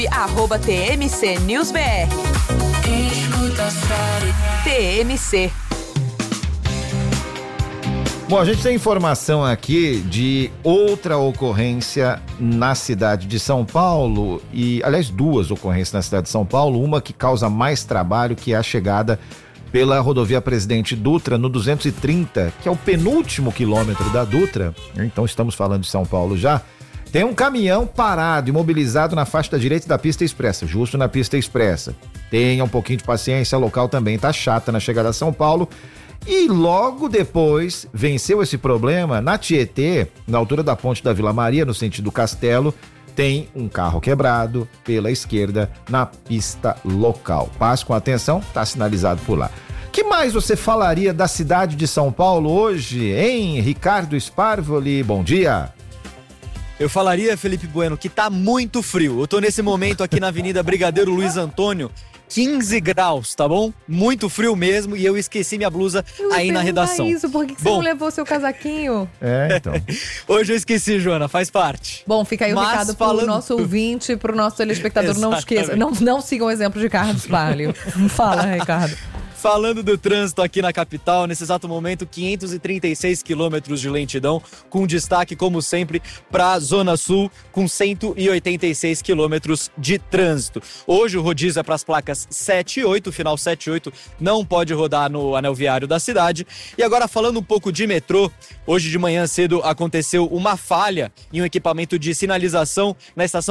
@TMC News BR. TMC. Bom, a gente tem informação aqui de outra ocorrência na cidade de São Paulo e, aliás, duas ocorrências na cidade de São Paulo, uma que causa mais trabalho, que é a chegada pela rodovia Presidente Dutra no 230, que é o penúltimo quilômetro da Dutra, então estamos falando de São Paulo já. Tem um caminhão parado, imobilizado na faixa da direita da pista expressa, justo na pista expressa. Tenha um pouquinho de paciência, o local também tá chata na chegada a São Paulo. E logo depois, venceu esse problema, na Tietê, na altura da ponte da Vila Maria, no sentido Castelo, tem um carro quebrado pela esquerda na pista local. Passe com atenção, tá sinalizado por lá. Que mais você falaria da cidade de São Paulo hoje, hein, Ricardo Sparvoli? Bom dia. Eu falaria, Felipe Bueno, que tá muito frio. Eu tô nesse momento aqui na Avenida Brigadeiro Luiz Antônio, 15 graus, tá bom? Muito frio mesmo, e eu esqueci minha blusa aí na redação. Isso, por que você não levou seu casaquinho? Então. Hoje eu esqueci, Joana, faz parte. Bom, fica aí o recado pro nosso ouvinte, pro nosso telespectador, não esqueça. Não sigam o exemplo de Carlos Palio. Fala, Ricardo. Falando do trânsito aqui na capital, nesse exato momento, 536 quilômetros de lentidão, com destaque, como sempre, para a Zona Sul, com 186 quilômetros de trânsito. Hoje o rodízio é para as placas 7 e 8, final 7 e 8, não pode rodar no anel viário da cidade. E agora, falando um pouco de metrô, hoje de manhã cedo aconteceu uma falha em um equipamento de sinalização na estação